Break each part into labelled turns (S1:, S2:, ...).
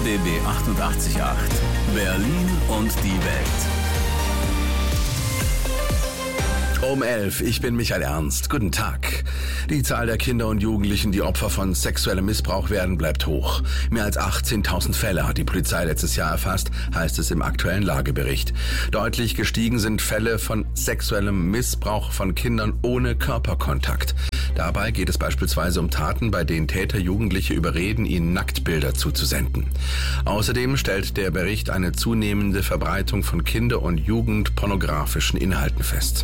S1: RBB 88.8 Berlin und die Welt.
S2: Um 11, ich bin Michael Ernst. Guten Tag. Die Zahl der Kinder und Jugendlichen, die Opfer von sexuellem Missbrauch werden, bleibt hoch. Mehr als 18.000 Fälle hat die Polizei letztes Jahr erfasst, heißt es im aktuellen Lagebericht. Deutlich gestiegen sind Fälle von sexuellem Missbrauch von Kindern ohne Körperkontakt. Dabei geht es beispielsweise um Taten, bei denen Täter Jugendliche überreden, ihnen Nacktbilder zuzusenden. Außerdem stellt der Bericht eine zunehmende Verbreitung von Kinder- und Jugendpornografischen Inhalten fest.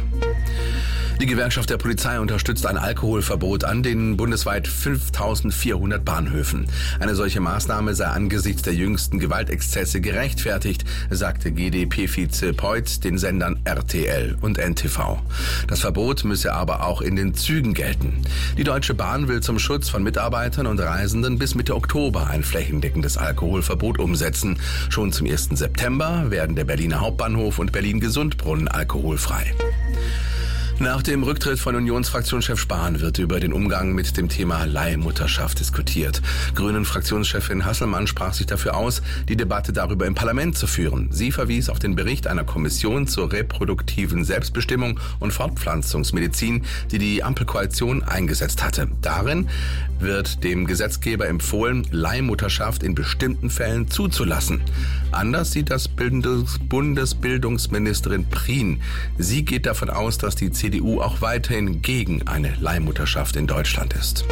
S2: Die Gewerkschaft der Polizei unterstützt ein Alkoholverbot an den bundesweit 5.400 Bahnhöfen. Eine solche Maßnahme sei angesichts der jüngsten Gewaltexzesse gerechtfertigt, sagte GdP-Vize Peutz den Sendern RTL und NTV. Das Verbot müsse aber auch in den Zügen gelten. Die Deutsche Bahn will zum Schutz von Mitarbeitern und Reisenden bis Mitte Oktober ein flächendeckendes Alkoholverbot umsetzen. Schon zum 1. September werden der Berliner Hauptbahnhof und Berlin-Gesundbrunnen alkoholfrei. Nach dem Rücktritt von Unionsfraktionschef Spahn wird über den Umgang mit dem Thema Leihmutterschaft diskutiert. Grünen-Fraktionschefin Hasselmann sprach sich dafür aus, die Debatte darüber im Parlament zu führen. Sie verwies auf den Bericht einer Kommission zur reproduktiven Selbstbestimmung und Fortpflanzungsmedizin, die die Ampelkoalition eingesetzt hatte. Darin wird dem Gesetzgeber empfohlen, Leihmutterschaft in bestimmten Fällen zuzulassen. Anders sieht das Bundesbildungsministerin Prien. Sie geht davon aus, dass die CDU auch weiterhin gegen eine Leihmutterschaft in Deutschland ist.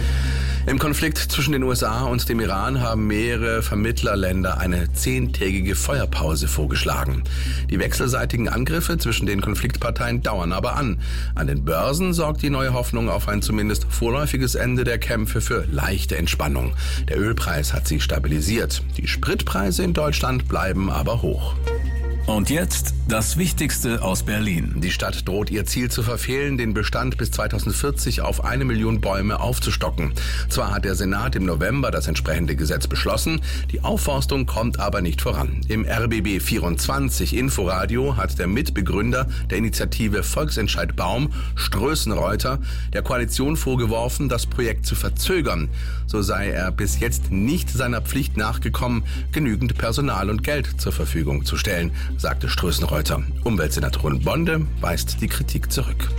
S2: Im Konflikt zwischen den USA und dem Iran haben mehrere Vermittlerländer eine 10-tägige Feuerpause vorgeschlagen. Die wechselseitigen Angriffe zwischen den Konfliktparteien dauern aber an. An den Börsen sorgt die neue Hoffnung auf ein zumindest vorläufiges Ende der Kämpfe für leichte Entspannung. Der Ölpreis hat sich stabilisiert. Die Spritpreise in Deutschland bleiben aber hoch.
S1: Und jetzt das Wichtigste aus Berlin.
S2: Die Stadt droht ihr Ziel zu verfehlen, den Bestand bis 2040 auf 1 Million Bäume aufzustocken. Zwar hat der Senat im November das entsprechende Gesetz beschlossen, die Aufforstung kommt aber nicht voran. Im RBB 24 Inforadio hat der Mitbegründer der Initiative Volksentscheid Baum, Strößenreuter, der Koalition vorgeworfen, das Projekt zu verzögern. So sei er bis jetzt nicht seiner Pflicht nachgekommen, genügend Personal und Geld zur Verfügung zu stellen, sagte Strößenreuter. Umweltsenatorin Bonde weist die Kritik zurück.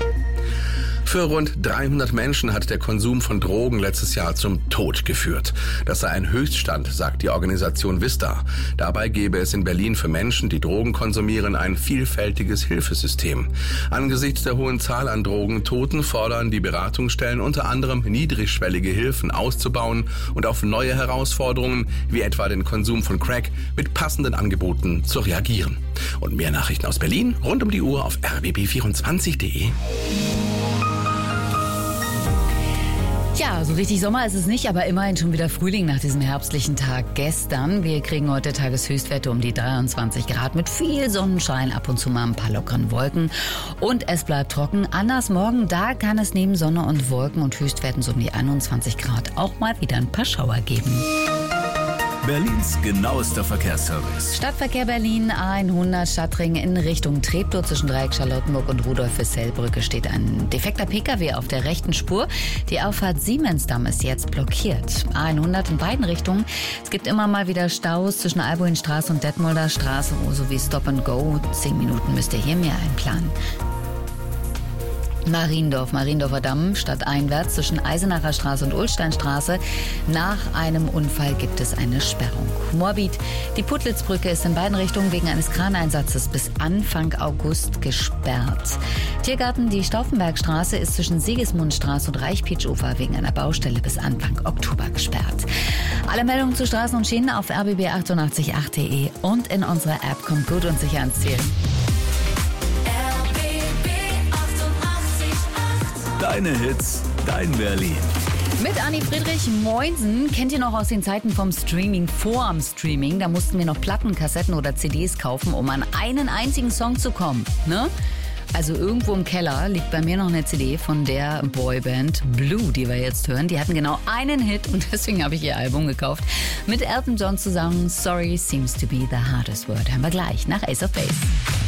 S2: Für rund 300 Menschen hat der Konsum von Drogen letztes Jahr zum Tod geführt. Das sei ein Höchststand, sagt die Organisation Vista. Dabei gäbe es in Berlin für Menschen, die Drogen konsumieren, ein vielfältiges Hilfesystem. Angesichts der hohen Zahl an Drogentoten fordern die Beratungsstellen unter anderem, niedrigschwellige Hilfen auszubauen und auf neue Herausforderungen, wie etwa den Konsum von Crack, mit passenden Angeboten zu reagieren. Und mehr Nachrichten aus Berlin rund um die Uhr auf rbb24.de.
S3: Ja, so richtig Sommer ist es nicht, aber immerhin schon wieder Frühling nach diesem herbstlichen Tag gestern. Wir kriegen heute Tageshöchstwerte um die 23 Grad mit viel Sonnenschein, ab und zu mal ein paar lockeren Wolken. Und es bleibt trocken. Anders morgen, da kann es neben Sonne und Wolken und Höchstwerten so um die 21 Grad auch mal wieder ein paar Schauer geben.
S1: Berlins genauester Verkehrsservice.
S3: Stadtverkehr Berlin A100 Stadtring in Richtung Treptow zwischen Dreieck Charlottenburg und Rudolf-Wessel-Brücke steht ein defekter Pkw auf der rechten Spur. Die Auffahrt Siemensdamm ist jetzt blockiert. A100 in beiden Richtungen. Es gibt immer mal wieder Staus zwischen Albuinstraße und Detmolder Straße sowie Stop and Go. 10 Minuten müsst ihr hier mehr einplanen. Mariendorfer Damm, stadteinwärts zwischen Eisenacher Straße und Ulsteinstraße. Nach einem Unfall gibt es eine Sperrung. Moabit, die Puttlitzbrücke ist in beiden Richtungen wegen eines Kraneinsatzes bis Anfang August gesperrt. Tiergarten, die Stauffenbergstraße ist zwischen Sigismundstraße und Reichpitsch-Ufer wegen einer Baustelle bis Anfang Oktober gesperrt. Alle Meldungen zu Straßen und Schienen auf rbb888.de und in unserer App. Kommt gut und sicher ans Ziel.
S1: Deine Hits, dein Berlin.
S3: Mit Anni Friedrich, Moinsen. Kennt ihr noch aus den Zeiten vom Streaming, vorm Streaming? Da mussten wir noch Platten, Kassetten oder CDs kaufen, um an einen einzigen Song zu kommen, ne? Also irgendwo im Keller liegt bei mir noch eine CD von der Boyband Blue, die wir jetzt hören. Die hatten genau einen Hit und deswegen habe ich ihr Album gekauft. Mit Elton John zusammen, Sorry Seems to be the Hardest Word. Hören wir gleich nach Ace of Base.